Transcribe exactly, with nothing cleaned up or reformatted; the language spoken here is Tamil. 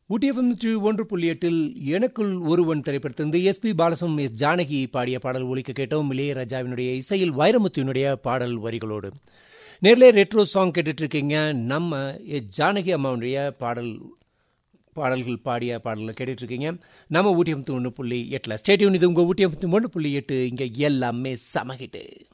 ஊட்டி எஃப்எம் ஒன்று புள்ளி எட்டில் எனக்குள் ஒருவன் திரைப்படத்திலிருந்து எஸ் பி பாலசும் எஸ் ஜானகி பாடிய பாடல் ஒலிக்க கேட்டோம். இளையராஜாவினுடைய இசையில் வைரமுத்துவினுடைய பாடல் வரிகளோடு நேரிலே ரெட்ரோ சாங் கேட்டுட்டு இருக்கீங்க. நம்ம எஸ் ஜானகி அம்மாவுடைய பாடல் பாடல்கள் பாடிய பாடல்கள் கேட்டுட்டு இருக்கீங்க. நம்ம ஊட்டி எஃப்எம் ஒன்று புள்ளி எட்டில் ஸ்டேடியம். இது உங்கள் ஊட்டி எஃப்எம் ஒன்று புள்ளி எட்டு. இங்கே எல்லாமே சமகிட்டு